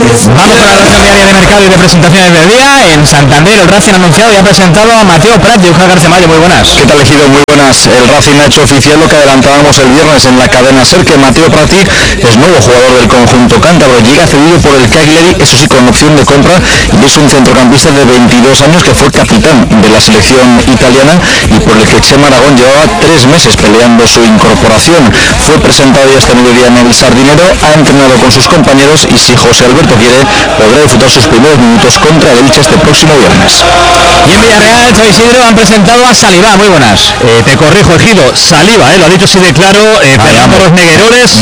Vamos con la versión diaria de mercado y de presentaciones del día. En Santander el Racing ha anunciado y ha presentado a Mateo Prat y Eugenio García Mayo. Muy buenas. ¿Qué tal, Ejido? Muy buenas. El Racing ha hecho oficial lo que adelantábamos el viernes en la cadena SER, que Mateo Prati es nuevo jugador del conjunto cántabro. Llega cedido por el Cagliari, eso sí, con opción de compra, y es un centrocampista de 22 años que fue capitán de la selección italiana y por el que Chema Aragón llevaba 3 meses peleando su incorporación. Fue presentado ya este mediodía en el Sardinero, ha entrenado con sus compañeros y, si José Alberto quiere, podrá disfrutar sus primeros minutos contra el Elche este próximo viernes. Y en Villarreal, Xavi Isidro, han presentado a Saliba. Muy buenas. Te corrijo, Ejido, Saliba, lo ha dicho así de claro, Fernando Los Negueroles,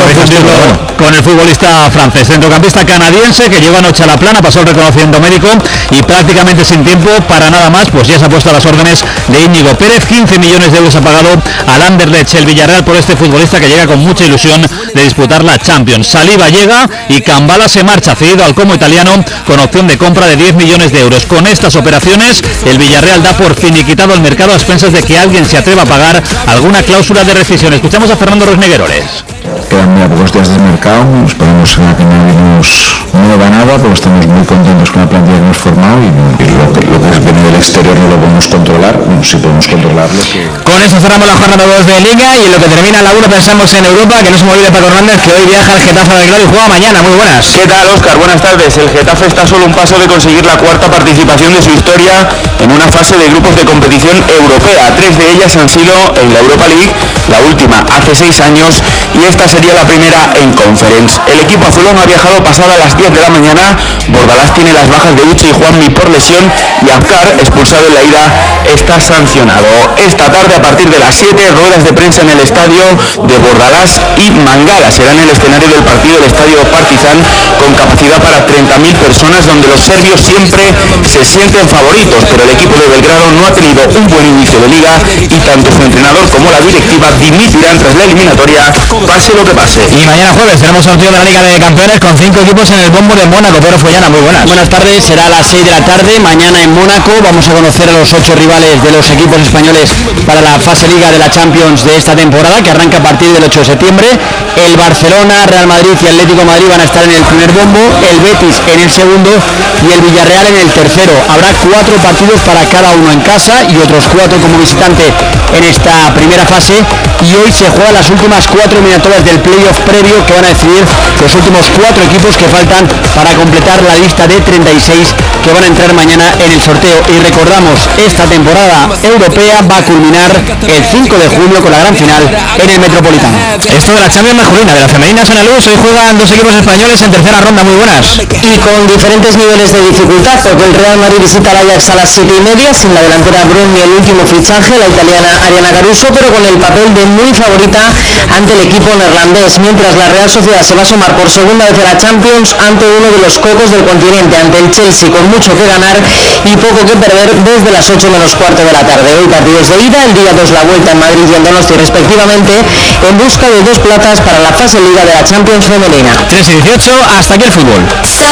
con el futbolista francés, centrocampista canadiense que llegó anoche a La Plana, pasó el reconocimiento médico y prácticamente sin tiempo para nada más, pues ya se ha puesto a las órdenes de Íñigo Pérez. 15 millones de euros ha pagado al Anderlecht el Villarreal por este futbolista que llega con mucha ilusión de disputar la Champions. Saliba llega y Cambala se marcha, cedido al Como italiano con opción de compra de 10 millones de euros. Con estas operaciones, el Villarreal da por finiquitado el mercado a expensas de que alguien se atreva a pagar alguna cláusula de rescisión. Escuchamos a Fernando Rosnegueroles. Quedan ya pocos días de mercado, esperamos que no vimos nueva nada, pero estamos muy contentos con la plantilla que hemos formado y lo que viene del exterior no lo podemos controlar, sí podemos controlarlo. Con esto cerramos la jornada 2 de Liga y en lo que termina la 1 pensamos en Europa, que no se me olvide Paco Hernández, que hoy viaja al Getafe a Belgrado y juega mañana. Muy buenas. ¿Qué tal, Óscar? Buenas tardes. El Getafe está solo un paso de conseguir la 4ª participación de su historia en una fase de grupos de competición europea. 3 de ellas han sido en la Europa League, la última hace 6 años y esta sería la primera en Conference. El equipo azulón ha viajado pasada las 10 de la mañana. Bordalás tiene las bajas de Uche y Juanmi por lesión y Afkar, expulsado en la ida, está sancionado. Esta tarde, a partir de las 7, ruedas de prensa en el estadio de Bordalás y Mangala. Será en el escenario del partido del estadio Partizan, con capacidad para 30.000 personas, donde los serbios siempre se sienten favoritos, pero el equipo de Belgrado no ha tenido un buen inicio de liga y tanto su entrenador como la directiva dimitirán tras la eliminatoria, pase lo que pase. Y mañana jueves tenemos sorteo de la Liga de Campeones con 5 equipos en el bombo de Mónaco. Pedro Follana, muy buenas. Buenas tardes, será a las 6 de la tarde, mañana en Mónaco. Vamos a conocer a los 8 rivales de los equipos españoles para la fase Liga de la Champions de esta temporada, que arranca a partir del 8 de septiembre. El Barcelona, Real Madrid y Atlético de Madrid van a estar en el primer bombo, el Betis en el segundo y el Villarreal en el tercero. Habrá 4 partidos para cada uno en casa y otros 4 como visitante en esta primera fase, y hoy se juegan las últimas 4 eliminatorias del playoff previo, que van a decidir los últimos 4 equipos que faltan para completar la lista de 36 que van a entrar mañana en el sorteo. Y recordamos, esta temporada europea va a culminar el 5 de junio con la gran final en el Metropolitano. Esto de la Champions masculina, de la femenina en la luz, hoy juegan 2 equipos españoles en tercera ronda. Muy buenas. Y con diferentes niveles de dificultad, porque el Real Madrid visita al Ajax a las 7:30, sin la delantera Brun y el último fichaje, la italiana Ariana Caruso, pero con el papel de muy favorita ante el equipo neerlandés, mientras la Real Sociedad se va a sumar por segunda vez a la Champions ante uno de los cocos del continente, ante el Chelsea, con mucho que ganar y poco que perder desde las 8 menos cuarto de la tarde. Hoy partidos de ida, el día 2 la vuelta en Madrid y en Donosti respectivamente, en busca de 2 plazas para la fase Liga de la Champions femenina. 3:18, hasta aquí el fútbol.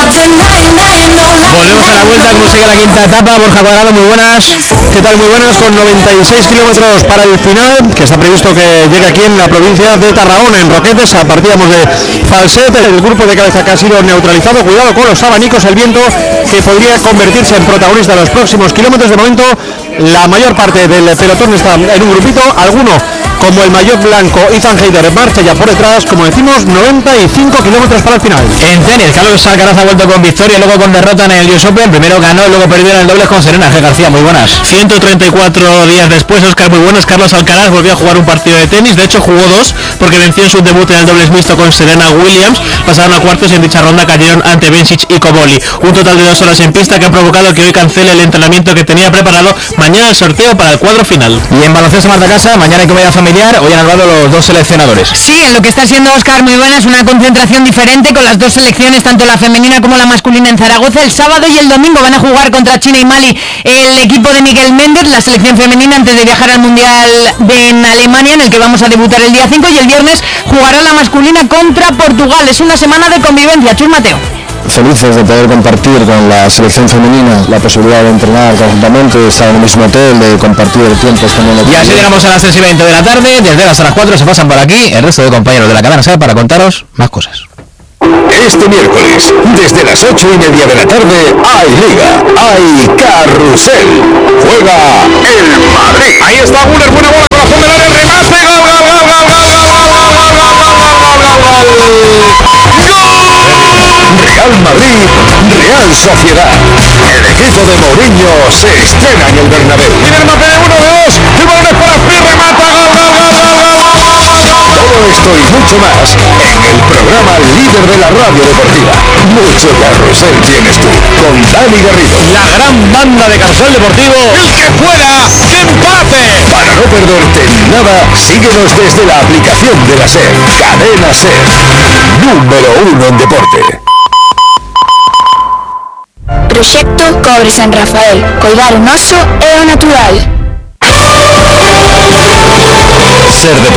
Volvemos a la vuelta, como sigue la quinta etapa. Borja Cuadrado, muy buenas. ¿Qué tal? Muy buenas, con 96 kilómetros para el final, que está previsto que llegue aquí en la provincia de Tarragona, en Roquetes. Partíamos de Falset, el grupo de cabeza que ha sido neutralizado. Cuidado con los abanicos, el viento que podría convertirse en protagonista en los próximos kilómetros. De momento, la mayor parte del pelotón está en un grupito, alguno como el maillot blanco Ethan Heider marcha ya por detrás. Como decimos, 95 kilómetros para el final. En tenis, Carlos Alcaraz ha vuelto con victoria, luego con derrota en el US Open. Primero ganó, luego perdió en el dobles con Serena. G. García, muy buenas. 134 días después, Óscar, muy buenas. Carlos Alcaraz volvió a jugar un partido de tenis, de hecho jugó 2, porque venció en su debut en el dobles mixto con Serena Williams. Pasaron a cuartos y en dicha ronda cayeron ante Bencic y Koboli. Un total de 2 horas en pista que ha provocado que hoy cancele el entrenamiento que tenía preparado. Mañana el sorteo para el cuadro final. Y en baloncesto Marta Casa, mañana hay comida familiar. Hoy han hablado los 2 seleccionadores. Sí, en lo que está siendo, Óscar, muy buena, es una concentración diferente con las 2 selecciones, tanto la femenina como la masculina, en Zaragoza. El sábado y el domingo van a jugar contra China y Mali el equipo de Miguel Méndez, la selección femenina, antes de viajar al Mundial en Alemania, en el que vamos a debutar el día 5, y el viernes jugará la masculina contra Portugal. Es una semana de convivencia. Chus Mateo. Felices de poder compartir con la selección femenina la posibilidad de entrenar conjuntamente, de estar en el mismo hotel, de compartir el tiempo. Y así llegamos a las 3:20 de la tarde. Desde las 4 se pasan por aquí el resto de compañeros de la cadena SER para contaros más cosas. Este miércoles, desde las 8:30 de la tarde, hay Liga, hay Carrusel. Juega el Madrid. Ahí está Guller, buena bola, corazón del área, el remate, gol. Real Madrid, Real Sociedad. El equipo de Mourinho se estrena en el Bernabéu. Tiene el mate de 1-2, el balón es para Pi, remata, gol. Todo esto y mucho más en el programa líder de la radio deportiva. Mucho Carrusel tienes tú, con Dani Garrido. La gran banda de Carrusel Deportivo. El que fuera, que empate. Para no perderte nada, síguenos desde la aplicación de la SER. Cadena SER, número 1 en deporte. Proxecto Cobre San Rafael. Coidar o noso é o natural. Ser Deportivo.